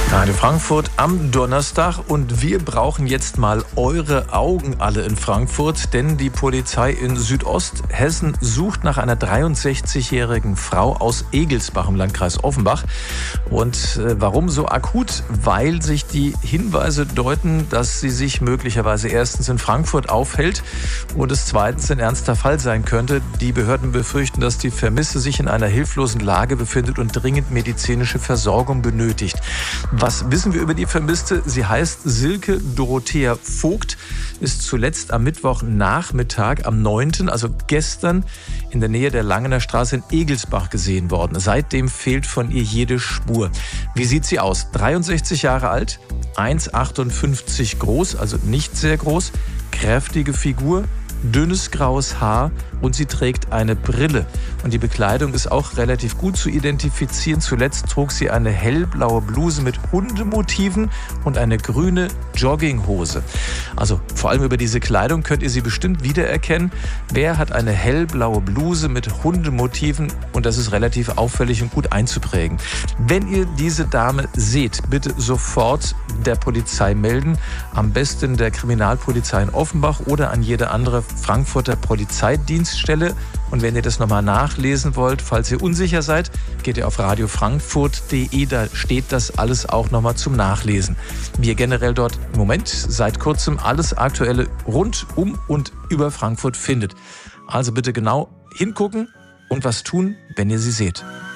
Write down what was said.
Radio Frankfurt am Donnerstag und wir brauchen jetzt mal eure Augen alle in Frankfurt, denn die Polizei in Südosthessen sucht nach einer 63-jährigen Frau aus Egelsbach im Landkreis Offenbach. Und warum so akut? Weil sich die Hinweise deuten, dass sie sich möglicherweise erstens in Frankfurt aufhält und es zweitens ein ernster Fall sein könnte. Die Behörden befürchten, dass die Vermisste sich in einer hilflosen Lage befindet und dringend medizinische Versorgung benötigt. Was wissen wir über die Vermisste? Sie heißt Silke Dorothea Vogt, ist zuletzt am Mittwochnachmittag am 9., also gestern, in der Nähe der Langener Straße in Egelsbach gesehen worden. Seitdem fehlt von ihr jede Spur. Wie sieht sie aus? 63 Jahre alt, 1,58 groß, also nicht sehr groß, kräftige Figur, dünnes graues Haar und sie trägt eine Brille. Und die Bekleidung ist auch relativ gut zu identifizieren. Zuletzt trug sie eine hellblaue Bluse mit Hundemotiven und eine grüne Jogginghose. Also vor allem über diese Kleidung könnt ihr sie bestimmt wiedererkennen. Wer hat eine hellblaue Bluse mit Hundemotiven? Und das ist relativ auffällig und gut einzuprägen. Wenn ihr diese Dame seht, bitte sofort der Polizei melden. Am besten der Kriminalpolizei in Offenbach oder an jede andere Frankfurter Polizeidienststelle. Und wenn ihr das nochmal nachlesen wollt, falls ihr unsicher seid, geht ihr auf radiofrankfurt.de, da steht das alles auch nochmal zum Nachlesen. Wie ihr generell dort im Moment seit kurzem alles Aktuelle rund um und über Frankfurt findet. Also bitte genau hingucken und was tun, wenn ihr sie seht.